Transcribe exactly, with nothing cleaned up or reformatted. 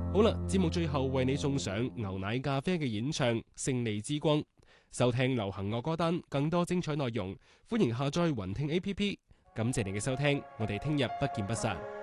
好啦，節目最後為你送上牛奶咖啡嘅演唱《勝利之光》。收聽流行樂歌單，更多精彩內容，歡迎下載雲聽 A P P。感謝你嘅收聽，我哋聽日不見不散。